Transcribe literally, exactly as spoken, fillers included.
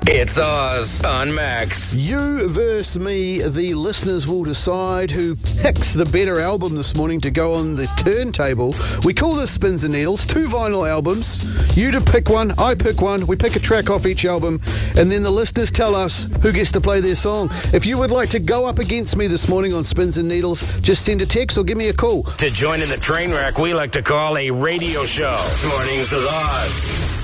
It's Oz on Max. You versus me, the listeners will decide who picks the better album this morning to go on the turntable. We call this Spins and Needles, two vinyl albums. You to pick one, I pick one, we pick a track off each album, and then the listeners tell us who gets to play their song. If you would like to go up against me this morning on Spins and Needles, just send a text or give me a call. To join in the train wreck we like to call a radio show. Mornings with Oz.